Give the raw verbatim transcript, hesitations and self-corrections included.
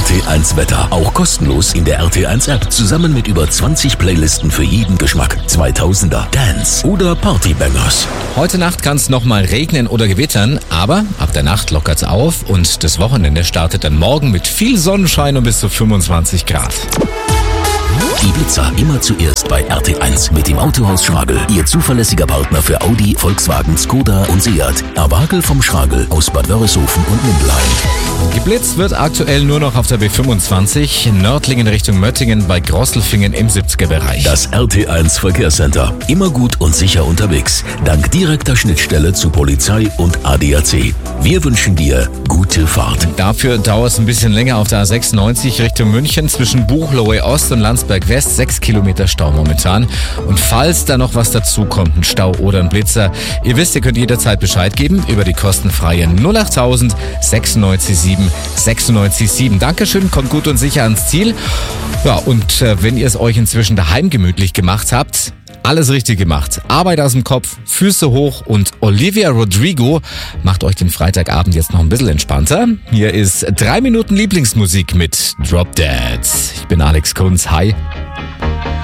T eins Wetter. Auch kostenlos in der R T eins App. Zusammen mit über zwanzig Playlisten für jeden Geschmack. zweitausender, Dance oder Partybangers. Heute Nacht kann es nochmal regnen oder gewittern, aber ab der Nacht lockert's auf und das Wochenende startet dann morgen mit viel Sonnenschein und bis zu fünfundzwanzig Grad. Ibiza immer zuerst bei R T eins mit dem Autohaus Schragel. Ihr zuverlässiger Partner für Audi, Volkswagen, Skoda und Seat. Erwagel vom Schragel aus Bad Wörishofen und Mindelheim. Geblitzt wird aktuell nur noch auf der B fünfundzwanzig, Nördlingen Richtung Möttingen bei Grosselfingen im siebziger Bereich. Das R T eins Verkehrscenter. Immer gut und sicher unterwegs. Dank direkter Schnittstelle zu Polizei und A D A C. Wir wünschen dir gute Fahrt. Dafür dauert es ein bisschen länger auf der A sechsundneunzig Richtung München zwischen Buchloe Ost und Landsberg West. Sechs Kilometer Stau momentan. Und falls da noch was dazu kommt, ein Stau oder ein Blitzer, ihr wisst, ihr könnt jederzeit Bescheid geben über die kostenfreie null achttausend sechsundneunzig sieben sechsundneunzig sieben. Dankeschön, kommt gut und sicher ans Ziel. Ja, und äh, wenn ihr es euch inzwischen daheim gemütlich gemacht habt, alles richtig gemacht. Arbeit aus dem Kopf, Füße hoch und Olivia Rodrigo macht euch den Freitagabend jetzt noch ein bisschen entspannter. Hier ist drei Minuten Lieblingsmusik mit Drop Dead. Ich bin Alex Kunz. Hi.